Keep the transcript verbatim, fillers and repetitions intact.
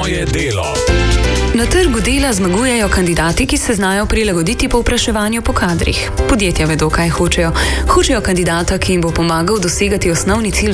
Moje delo. Na trgu dela zmagujejo kandidati, ki se znajo prilagoditi povpraševanju po kadrih. Podjetja vedo, kaj hočejo. Hočejo kandidata, ki jim bo pomagal dosegati osnovni cilj